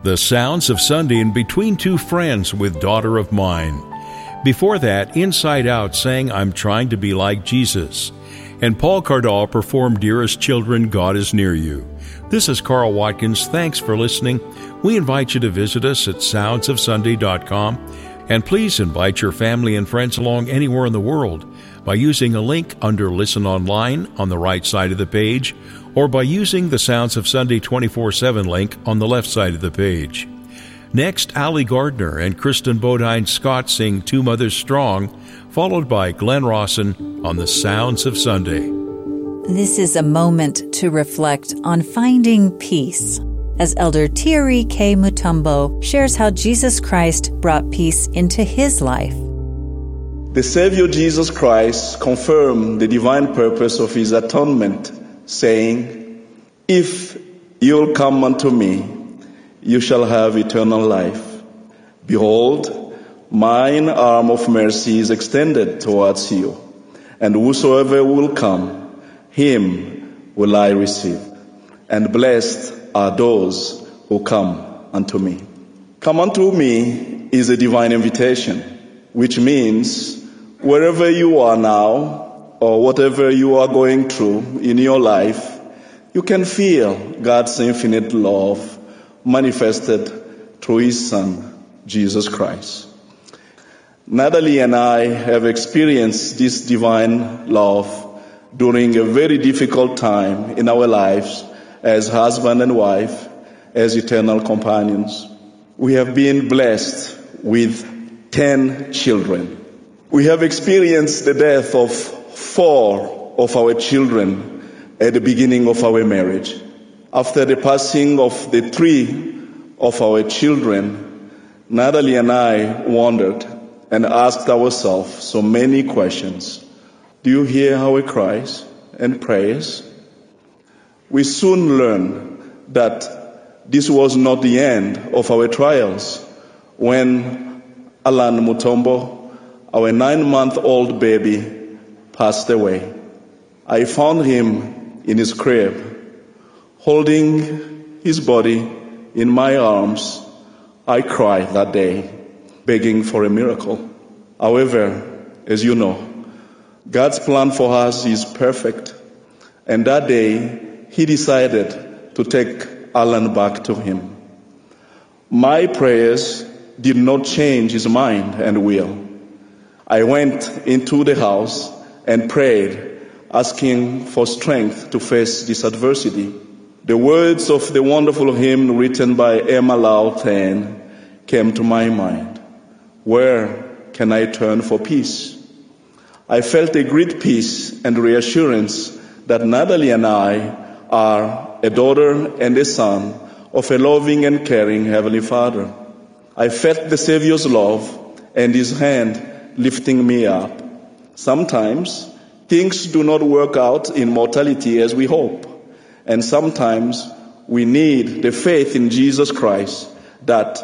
The Sounds of Sunday and Between Two Friends with Daughter of Mine. Before that, Inside Out sang I'm Trying to Be Like Jesus. And Paul Cardall performed Dearest Children, God is Near You. This is Carl Watkins. Thanks for listening. We invite you to visit us at soundsofsunday.com. And please invite your family and friends along anywhere in the world by using a link under Listen Online on the right side of the page, or by using the Sounds of Sunday 24/7 link on the left side of the page. Next, Allie Gardner and Kristen Bodine Scott sing Two Mothers Strong, followed by Glenn Rawson on the Sounds of Sunday. This is a moment to reflect on finding peace, as Elder Thierry K. Mutombo shares how Jesus Christ brought peace into his life. The Savior Jesus Christ confirmed the divine purpose of his atonement, saying, "If you'll come unto me, you shall have eternal life. Behold, mine arm of mercy is extended towards you, and whosoever will come, him will I receive. And blessed are those who come unto me." Come unto me is a divine invitation, which means wherever you are now, or whatever you are going through in your life, you can feel God's infinite love manifested through his Son, Jesus Christ. Natalie and I have experienced this divine love during a very difficult time in our lives as husband and wife, as eternal companions. We have been blessed with 10 children. We have experienced the death of 4 of our children at the beginning of our marriage. After the passing of the 3 of our children, Natalie and I wondered and asked ourselves so many questions. Do you hear how he cries and prays? We soon learned that this was not the end of our trials. When Alan Mutombo, our 9-month-old baby, passed away, I found him in his crib, holding his body in my arms. I cried that day, begging for a miracle. However, as you know, God's plan for us is perfect, and that day he decided to take Alan back to him. My prayers did not change his mind and will. I went into the house and prayed, asking for strength to face this adversity. The words of the wonderful hymn written by Emma Lautan came to my mind. Where can I turn for peace? I felt a great peace and reassurance that Natalie and I are a daughter and a son of a loving and caring Heavenly Father. I felt the Savior's love and his hand lifting me up. Sometimes things do not work out in mortality as we hope. And sometimes we need the faith in Jesus Christ that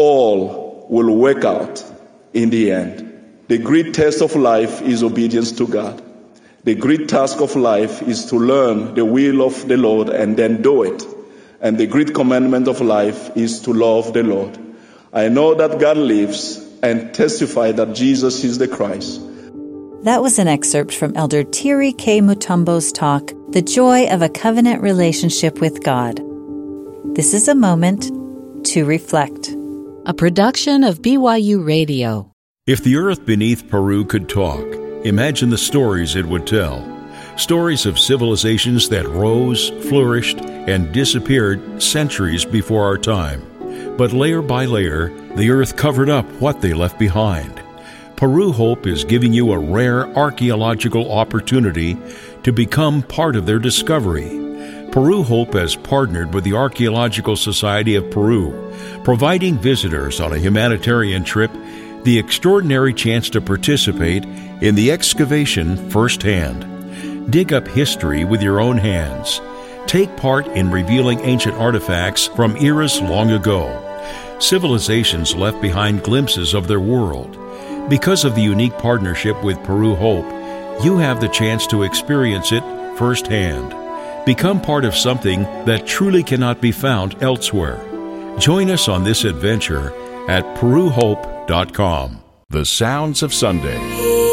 all will work out in the end. The great test of life is obedience to God. The great task of life is to learn the will of the Lord and then do it. And the great commandment of life is to love the Lord. I know that God lives and testify that Jesus is the Christ. That was an excerpt from Elder Thierry K. Mutombo's talk, The Joy of a Covenant Relationship with God. This is a moment to reflect. A production of BYU Radio. If the earth beneath Peru could talk, imagine the stories it would tell. Stories of civilizations that rose, flourished, and disappeared centuries before our time. But layer by layer, the earth covered up what they left behind. Peru Hope is giving you a rare archaeological opportunity to become part of their discovery. Peru Hope has partnered with the Archaeological Society of Peru, providing visitors on a humanitarian trip the extraordinary chance to participate in the excavation firsthand. Dig up history with your own hands. Take part in revealing ancient artifacts from eras long ago. Civilizations left behind glimpses of their world. Because of the unique partnership with Peru Hope, you have the chance to experience it firsthand. Become part of something that truly cannot be found elsewhere. Join us on this adventure at PeruHope.com. The Sounds of Sunday.